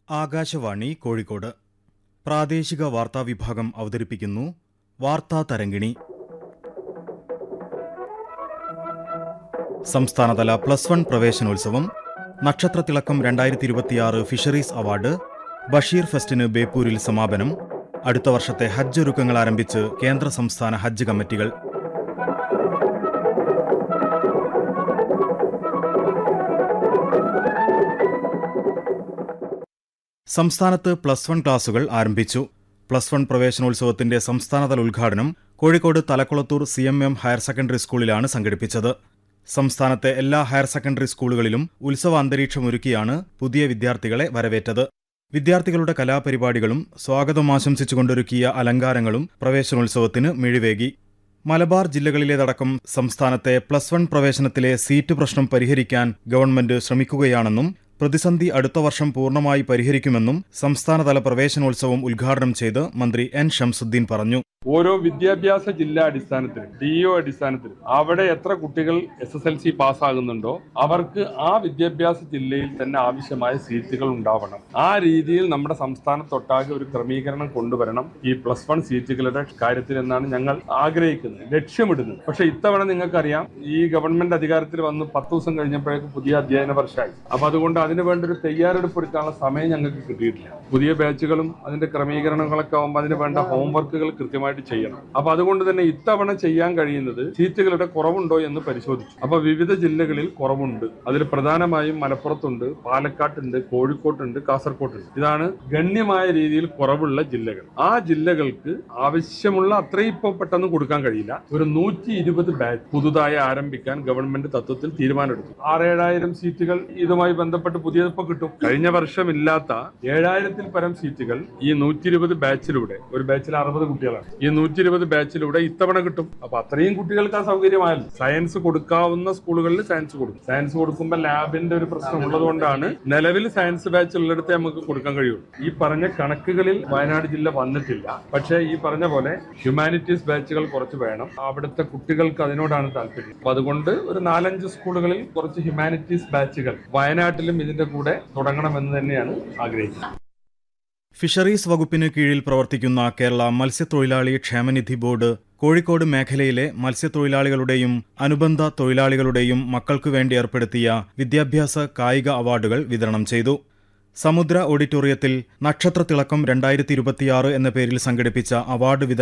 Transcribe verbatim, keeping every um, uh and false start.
ആകാശവാണി കോഴിക്കോട് പ്രാദേശിക വാർത്താ വിഭാഗം അവതരിപ്പിക്കുന്നു വാർത്താ തരംഗിണി. സംസ്ഥാനതല പ്ലസ് വൺ പ്രവേശനോത്സവം, നക്ഷത്രത്തിളക്കം രണ്ടായിരത്തി ഇരുപത്തിയാറ് ഫിഷറീസ് അവാർഡ്, ബഷീർ ഫെസ്റ്റിന് ബേപ്പൂരിൽ സമാപനം. അടുത്ത വർഷത്തെ ഹജ്ജ് ഒരുക്കങ്ങൾ ആരംഭിച്ച് കേന്ദ്ര സംസ്ഥാന ഹജ്ജ് കമ്മിറ്റികൾ. സംസ്ഥാനത്ത് പ്ലസ് വൺ ക്ലാസുകൾ ആരംഭിച്ചു. പ്ലസ് വൺ പ്രവേശനോത്സവത്തിന്റെ സംസ്ഥാനതല ഉദ്ഘാടനം Kozhikode Thalakkulathur C M M higher secondary സ്കൂളിലാണ് സംഘടിപ്പിച്ചത്. സംസ്ഥാനത്തെ എല്ലാ ഹയർ സെക്കൻഡറി സ്കൂളുകളിലും ഉത്സവ അന്തരീക്ഷമൊരുക്കിയാണ് പുതിയ വിദ്യാർത്ഥികളെ വരവേറ്റത്. വിദ്യാർത്ഥികളുടെ കലാപരിപാടികളും സ്വാഗതം ആശംസിച്ചുകൊണ്ടൊരുക്കിയ അലങ്കാരങ്ങളും പ്രവേശനോത്സവത്തിന് മിഴിവേകി. മലബാർ ജില്ലകളിലേതടക്കം സംസ്ഥാനത്തെ പ്ലസ് വൺ പ്രവേശനത്തിലെ സീറ്റ് പ്രശ്നം പരിഹരിക്കാൻ ഗവൺമെന്റ് ശ്രമിക്കുകയാണെന്നും പ്രതിസന്ധി അടുത്ത വർഷം പൂർണ്ണമായി പരിഹരിക്കുമെന്നും സംസ്ഥാനതല പ്രവേശനോത്സവം ഉദ്ഘാടനം ചെയ്ത് മന്ത്രി എൻ ഷംസുദ്ദീൻ പറഞ്ഞു. ഓരോ വിദ്യാഭ്യാസ ജില്ലാ അടിസ്ഥാനത്തിൽ ഡി ഒ അടിസ്ഥാനത്തിൽ അവിടെ എത്ര കുട്ടികൾ എസ് എസ് എൽ സി പാസ്സാകുന്നുണ്ടോ അവർക്ക് ആ വിദ്യാഭ്യാസ ജില്ലയിൽ തന്നെ ആവശ്യമായ സീറ്റുകൾ ഉണ്ടാവണം. ആ രീതിയിൽ നമ്മുടെ സംസ്ഥാനത്തൊട്ടാകെ ഒരു ക്രമീകരണം കൊണ്ടുവരണം ഈ പ്ലസ് വൺ സീറ്റുകളുടെ കാര്യത്തിൽ എന്നാണ് ഞങ്ങൾ ആഗ്രഹിക്കുന്നത്, ലക്ഷ്യമിടുന്നത്. പക്ഷെ ഇത്തവണ നിങ്ങൾക്കറിയാം, ഈ ഗവൺമെന്റ് അധികാരത്തിൽ വന്ന് പത്ത് ദിവസം കഴിഞ്ഞപ്പോഴേക്കും പുതിയ അധ്യയന വർഷമായി. അപ്പൊ അതുകൊണ്ട് അതിനു വേണ്ട ഒരു തയ്യാറെടുപ്പ് എടുക്കാനുള്ള സമയം ഞങ്ങൾക്ക് കിട്ടിയിട്ടില്ല. പുതിയ ബാച്ചുകളും അതിന്റെ ക്രമീകരണങ്ങളൊക്കെ ആകുമ്പോൾ അതിന് വേണ്ട ഹോംവർക്കുകൾ കൃത്യമായി ചെയ്യണം. അപ്പൊ അതുകൊണ്ട് തന്നെ ഇത്തവണ ചെയ്യാൻ കഴിയുന്നത് സീറ്റുകളുടെ കുറവുണ്ടോ എന്ന് പരിശോധിച്ചു. അപ്പൊ വിവിധ ജില്ലകളിൽ കുറവുണ്ട്. അതിൽ പ്രധാനമായും മലപ്പുറത്തുണ്ട്, പാലക്കാട്ടുണ്ട്, കോഴിക്കോട്ടുണ്ട്, കാസർകോട്ടുണ്ട്. ഇതാണ് ഗണ്യമായ രീതിയിൽ കുറവുള്ള ജില്ലകൾ. ആ ജില്ലകൾക്ക് ആവശ്യമുള്ള അത്രയും ഇപ്പോൾ പെട്ടെന്ന് കൊടുക്കാൻ കഴിയില്ല. ഒരു നൂറ്റി ഇരുപത് ബാച്ച് പുതുതായി ആരംഭിക്കാൻ ഗവൺമെന്റ് തത്വത്തിൽ തീരുമാനമെടുത്തു. ആറേഴായിരം സീറ്റുകൾ ഇതുമായി ബന്ധപ്പെട്ട് പുതിയതിപ്പോ കിട്ടും. കഴിഞ്ഞ വർഷം ഇല്ലാത്ത ഏഴായിരത്തിൽ പരം സീറ്റുകൾ ഈ നൂറ്റി ഇരുപത് ബാച്ചിലൂടെ, ഒരു ബാച്ചിൽ അറുപത് കുട്ടികളാണ്, ഈ നൂറ്റി ഇരുപത് ബാച്ചിലൂടെ ഇത്തവണ കിട്ടും. അപ്പൊ അത്രയും കുട്ടികൾക്ക് ആ സൗകര്യമായല്ലോ. സയൻസ് കൊടുക്കാവുന്ന സ്കൂളുകളിൽ സയൻസ് കൊടുക്കും. സയൻസ് കൊടുക്കുമ്പോൾ ലാബിന്റെ ഒരു പ്രശ്നം ഉള്ളതുകൊണ്ടാണ് നിലവിൽ സയൻസ് ബാച്ച് ഉള്ളിടത്ത് നമുക്ക് കൊടുക്കാൻ കഴിയുള്ളൂ. ഈ പറഞ്ഞ കണക്കുകളിൽ വയനാട് ജില്ല വന്നിട്ടില്ല. പക്ഷേ ഈ പറഞ്ഞ പോലെ ഹ്യൂമാനിറ്റീസ് ബാച്ചുകൾ കുറച്ച് വേണം. അവിടുത്തെ കുട്ടികൾക്ക് അതിനോടാണ് താല്പര്യം. അപ്പൊ അതുകൊണ്ട് ഒരു നാലഞ്ച് സ്കൂളുകളിൽ കുറച്ച് ഹ്യൂമാനിറ്റീസ് ബാച്ചുകൾ വയനാട്ടിലും ഇതിന്റെ കൂടെ തുടങ്ങണമെന്ന് തന്നെയാണ് ആഗ്രഹിക്കുന്നത്. ഫിഷറീസ് വകുപ്പിന് കീഴിൽ പ്രവർത്തിക്കുന്ന കേരള മത്സ്യത്തൊഴിലാളി ക്ഷേമനിധി ബോർഡ് കോഴിക്കോട് മേഖലയിലെ മത്സ്യത്തൊഴിലാളികളുടെയും അനുബന്ധ തൊഴിലാളികളുടെയും മക്കൾക്കു വേണ്ടി ഏർപ്പെടുത്തിയ വിദ്യാഭ്യാസ കായിക അവാർഡുകൾ വിതരണം ചെയ്തു. സമുദ്ര ഓഡിറ്റോറിയത്തിൽ നക്ഷത്രത്തിളക്കം രണ്ടായിരത്തി ഇരുപത്തിയാറ് എന്ന പേരിൽ സംഘടിപ്പിച്ച അവാർഡ് വിതരണം